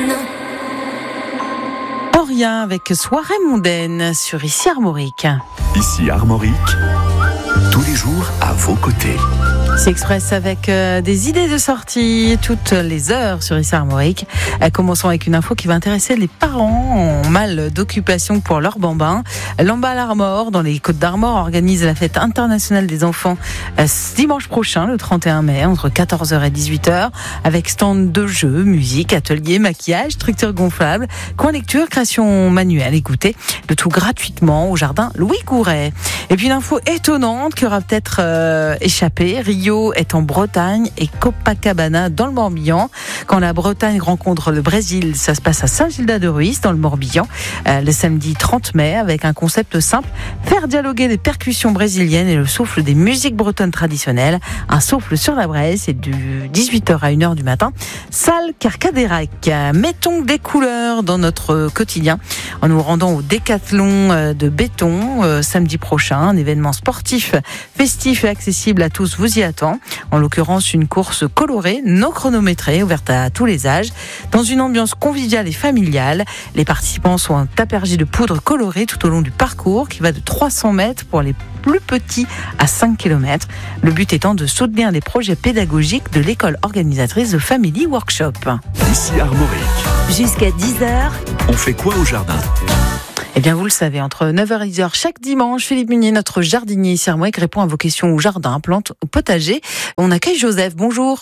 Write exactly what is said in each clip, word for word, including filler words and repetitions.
Rien avec Soirée mondaine sur Ici Armorique. Ici Armorique, tous les jours à vos côtés. C'est Express avec euh, des idées de sortie toutes les heures sur Ici Armorique. Euh, commençons avec une info qui va intéresser les parents en mal d'occupation pour leurs bambins. Lamballe Armor, dans les Côtes d'Armor, organise la fête internationale des enfants euh, dimanche prochain, le trente et un mai, entre quatorze heures et dix-huit heures, avec stand de jeux, musique, ateliers, maquillage, structures gonflables, coin lecture, création manuelle. Écoutez, le tout gratuitement au jardin Louis Gouret. Et puis une info étonnante qui aura peut-être euh, échappé. Rio est en Bretagne et Copacabana dans le Morbihan. Quand la Bretagne rencontre le Brésil, ça se passe à Saint-Gildas-de-Ruisse dans le Morbihan, euh, le samedi trente mai, avec un concept simple: faire dialoguer les percussions brésiliennes et le souffle des musiques bretonnes traditionnelles. Un souffle sur la braise, c'est du dix-huit heures à une heure du matin. Salle Carcadérac. Mettons des couleurs dans notre quotidien en nous rendant au Décathlon de béton euh, samedi prochain, un événement sportif, festif et accessible à tous. Vous y attendez. En l'occurrence, une course colorée, non chronométrée, ouverte à tous les âges, dans une ambiance conviviale et familiale. Les participants sont aspergés de poudre colorée tout au long du parcours, qui va de trois cents mètres pour les plus petits à cinq kilomètres. Le but étant de soutenir les projets pédagogiques de l'école organisatrice de Family Workshop. Ici Armorique. Jusqu'à dix heures. On fait quoi au jardin ? Eh bien, vous le savez, entre neuf heures et dix heures chaque dimanche, Philippe Munier, notre jardinier ici à Armorique, répond à vos questions au jardin, plantes, au potager. On accueille Joseph. Bonjour.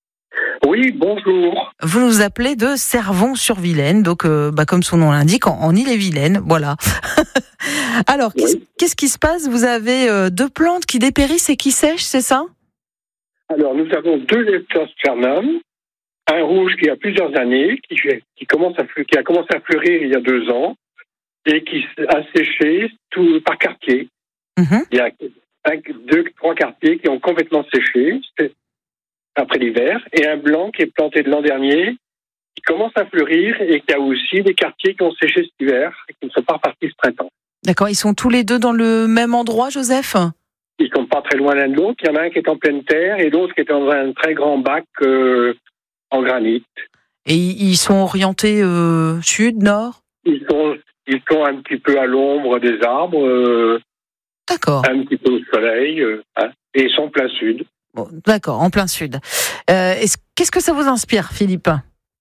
Oui, bonjour. Vous nous appelez de Servon-sur-Vilaine, donc euh, bah, comme son nom l'indique, en, en Ille-et-Vilaine, voilà. Alors, oui. qu'est-ce, qu'est-ce qui se passe ? Vous avez euh, deux plantes qui dépérissent et qui sèchent, c'est ça ? Alors, nous avons deux leptospermum, un rouge qui a plusieurs années, qui, qui, commence à, qui a commencé à fleurir il y a deux ans, et qui a séché tout, par quartier. Mmh. Il y a un, deux, trois quartiers qui ont complètement séché après l'hiver, et un blanc qui est planté de l'an dernier, qui commence à fleurir, et qui a aussi des quartiers qui ont séché cet hiver, et qui ne sont pas repartis ce printemps. D'accord, ils sont tous les deux dans le même endroit, Joseph ? Ils ne sont pas très loin l'un de l'autre. Il y en a un qui est en pleine terre, et l'autre qui est dans un très grand bac euh, en granit. Et ils sont orientés euh, sud, nord ? Ils sont... Ils sont un petit peu à l'ombre des arbres, euh, d'accord. Un petit peu au soleil, euh, hein, et ils sont plein sud. Bon, d'accord, en plein sud. Euh, est-ce, qu'est-ce que ça vous inspire, Philippe ?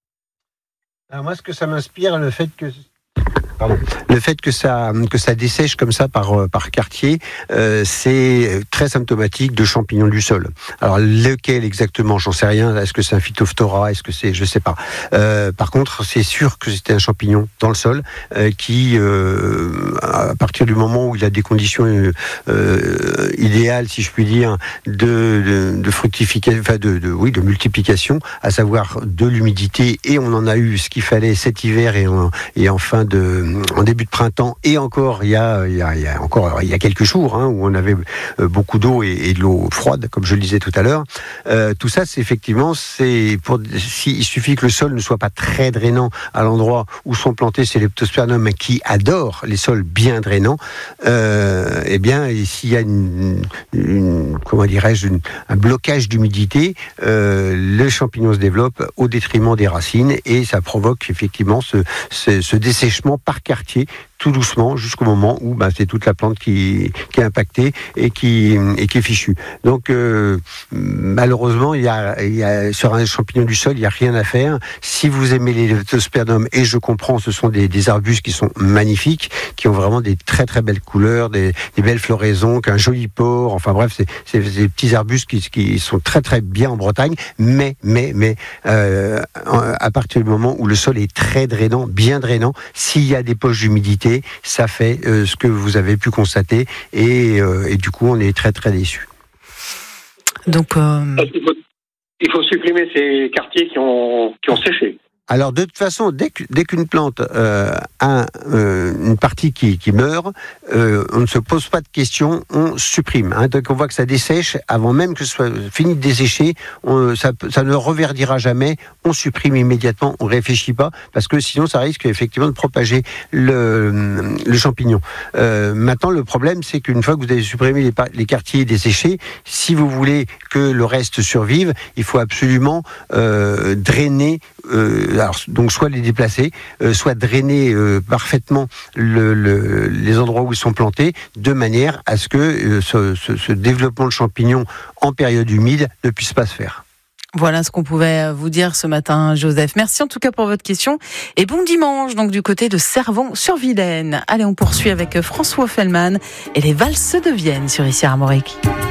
Alors moi, ce que ça m'inspire, le fait que... Pardon. Le fait que ça que ça dessèche comme ça par par quartier, euh, c'est très symptomatique de champignons du sol. Alors lequel exactement, j'en sais rien. Est-ce que c'est un Phytophthora ? Est-ce que c'est, je sais pas. Euh, par contre, c'est sûr que c'était un champignon dans le sol euh, qui, euh, à partir du moment où il a des conditions euh, euh, idéales, si je puis dire, de de, de fructification, enfin de, de oui de multiplication, à savoir de l'humidité, et on en a eu ce qu'il fallait cet hiver et en, et en fin de en début de printemps, et encore il y a, il y a, il y a encore il y a quelques jours hein, où on avait beaucoup d'eau et, et de l'eau froide, comme je le disais tout à l'heure. Euh, tout ça, c'est effectivement, c'est pour si il suffit que le sol ne soit pas très drainant à l'endroit où sont plantés ces leptospermum qui adorent les sols bien drainants. Euh, eh bien, s'il y a une, une comment dirais-je, une, un blocage d'humidité, euh, le champignon se développe au détriment des racines, et ça provoque effectivement ce, ce, ce dessèchement par quartier, tout doucement, jusqu'au moment où bah, c'est toute la plante qui, qui est impactée et qui, et qui est fichue. Donc, euh, malheureusement, il y a, il y a, sur un champignon du sol, il n'y a rien à faire. Si vous aimez les leptospermum, et je comprends, ce sont des, des arbustes qui sont magnifiques, qui ont vraiment des très très belles couleurs, des, des belles floraisons, qu'un joli port. Enfin bref, c'est, c'est des petits arbustes qui, qui sont très très bien en Bretagne. Mais, mais, mais, euh, à partir du moment où le sol est très drainant, bien drainant, s'il y a des poches d'humidité, ça fait euh, ce que vous avez pu constater, et, euh, et du coup on est très très déçus. Donc euh... il, faut, il faut supprimer ces quartiers qui ont, qui ont séché. Alors de toute façon, dès, que, dès qu'une plante euh, un, euh, une partie qui, qui meurt, euh, on ne se pose pas de questions, on supprime. Hein. Donc on voit que ça dessèche, avant même que ce soit fini de dessécher, on, ça, ça ne reverdira jamais, on supprime immédiatement, on ne réfléchit pas, parce que sinon ça risque effectivement de propager le, le champignon. Euh, maintenant, le problème, c'est qu'une fois que vous avez supprimé les, les quartiers desséchés, si vous voulez que le reste survive, il faut absolument euh, drainer, euh, alors, donc soit les déplacer, euh, soit drainer euh, parfaitement le, le, les endroits où ils sont plantés, de manière à ce que euh, ce, ce, ce développement de champignons en période humide ne puisse pas se faire. Voilà ce qu'on pouvait vous dire ce matin, Joseph. Merci en tout cas pour votre question. Et bon dimanche, donc du côté de Servon-sur-Vilaine. Allez, on poursuit avec François Fellman et les valses de Vienne sur Ici Armorique.